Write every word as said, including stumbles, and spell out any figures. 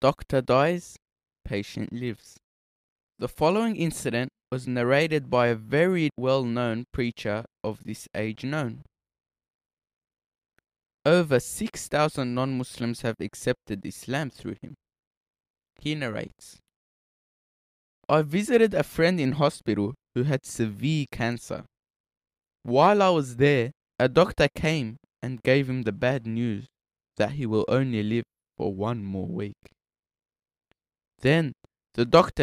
Doctor dies, patient lives. The following incident was narrated by a very well-known preacher of this age known. Over six thousand non-Muslims have accepted Islam through him. He narrates, I visited a friend in hospital who had severe cancer. While I was there, a doctor came and gave him the bad news that he will only live for one more week. Then the doctor